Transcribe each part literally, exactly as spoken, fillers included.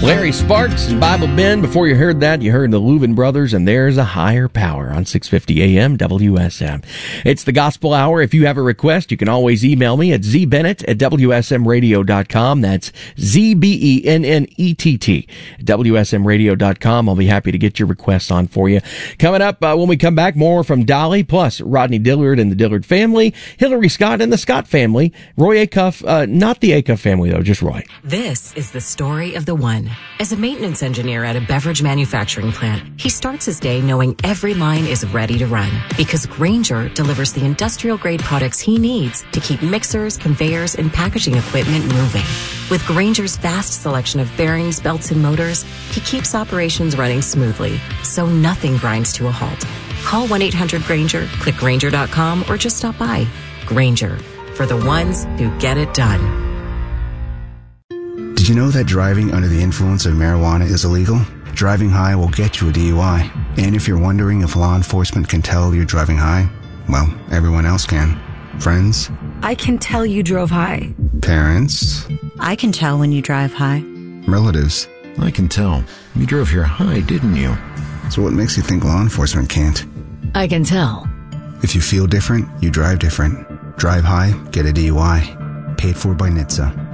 Larry Sparks and Bible Bend. Before you heard that, you heard the Louvin Brothers and There's a Higher Power on six fifty A M W S M. It's the Gospel Hour. If you have a request, you can always email me at zbennett at w s m radio dot com. That's Z B E N N E T T at w s m radio dot com. I'll be happy to get your requests on for you. Coming up, uh, when we come back, more from Dolly, plus Rodney Dillard and the Dillard family, Hillary Scott and the Scott family, Roy Acuff, uh, not the Acuff family though, just Roy. This is the story of the one. As a maintenance engineer at a beverage manufacturing plant, he starts his day knowing every line is ready to run because Grainger delivers the industrial-grade products he needs to keep mixers, conveyors, and packaging equipment moving. With Grainger's vast selection of bearings, belts, and motors, he keeps operations running smoothly, so nothing grinds to a halt. Call one eight hundred Grainger, click Grainger dot com, or just stop by. Grainger, for the ones who get it done. Did you know that driving under the influence of marijuana is illegal? Driving high will get you a D U I. And if you're wondering if law enforcement can tell you're driving high, well, everyone else can. Friends? I can tell you drove high. Parents? I can tell when you drive high. Relatives? I can tell. You drove here high, didn't you? So what makes you think law enforcement can't? I can tell. If you feel different, you drive different. Drive high, get a D U I. Paid for by N H T S A.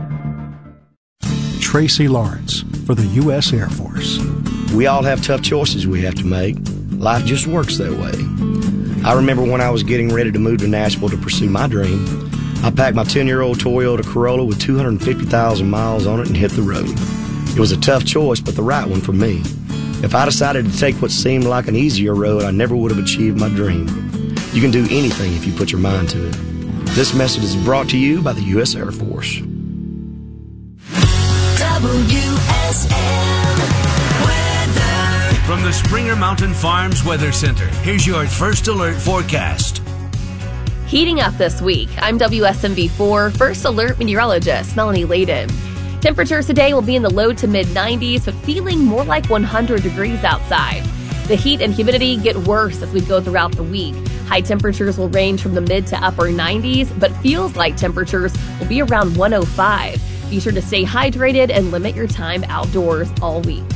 Tracy Lawrence for the U S Air Force. We all have tough choices we have to make. Life just works that way. I remember when I was getting ready to move to Nashville to pursue my dream, I packed my ten-year-old Toyota Corolla with two hundred fifty thousand miles on it and hit the road. It was a tough choice, but the right one for me. If I decided to take what seemed like an easier road, I never would have achieved my dream. You can do anything if you put your mind to it. This message is brought to you by the U S Air Force. W S M weather. From the Springer Mountain Farms Weather Center, here's your first alert forecast. Heating up this week. I'm W S M V four First Alert Meteorologist Melanie Layden. Temperatures today will be in the low to mid nineties, but feeling more like one hundred degrees outside. The heat and humidity get worse as we go throughout the week. High temperatures will range from the mid to upper nineties, but feels like temperatures will be around one oh five. Be sure to stay hydrated and limit your time outdoors all week.